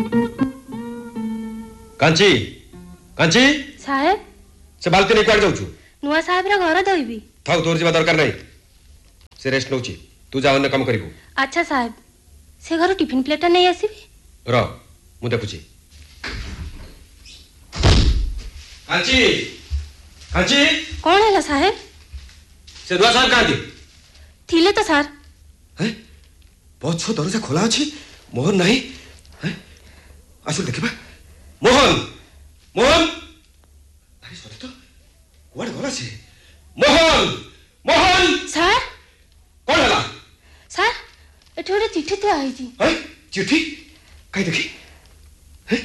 कांची कांची साहेब से बाल्टी नहीं कुआड़ जाऊछु नुआ साहेब रा घर दोइबी थाउ तोर जीवा दरकार नहीं से रेस्ट नउची तू जा अन्य काम करिबो। अच्छा साहेब से घर टिफिन प्लेट नहीं आसीबी र मु देखुची। कांची कांची कौन है साहेब से दुआ साहब कहां थिले तो सर हैं पछ दरजा खोला अछि मोहन नहीं हैं आसु देखिबा मोहन मोहन अरे सॉरी तो कुआड़ गला से मोहन मोहन सर कौन हला सर एठो रे चिट्ठी तो आई जी हैं चिट्ठी काई देखी हैं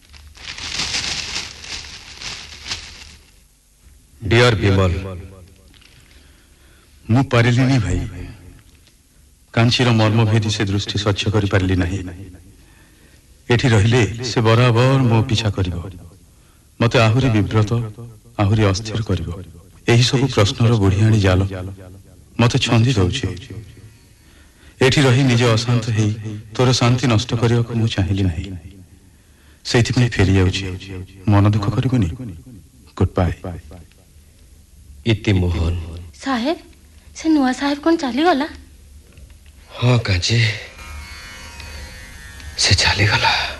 डियर विमल मु पारिलिनी भाई कांचीर मर्मभेदी से दृष्टि स्वच्छ करि पारली नहीं एठी रहिले से बराबर मो पीछा करिवो मते आहुरी विव्रत आहुरी अस्थिर करिवो एही सब प्रश्नर बुढ़ियाणी जाल मते छंदी दउछि एठी रही निजे अशांत हेई तोर शांति नष्ट करियो को मु चाहिली नहीं सेति में फेरी जाउछि मन दुख करिवनी गुड बाय। इति मोहन साहेब से नुआ साहेब कौन चली गला हाँ कांची से चली गला।